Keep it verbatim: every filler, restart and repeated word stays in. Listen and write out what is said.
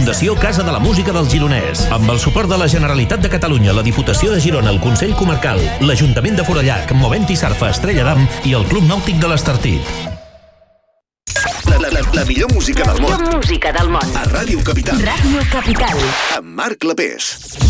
Fundació Casa de la Música del Gironès, amb el suport de la Generalitat de Catalunya, la Diputació de Girona, el Consell Comarcal, l'Ajuntament de Forallac, Movent i Sarfa, Estrella d'Am i el Club Nàutic de l'Estartit. La, la, la, la millor música del món. La música del món. A Ràdio Capital. Ràdio Capital. Amb Marc Clapés.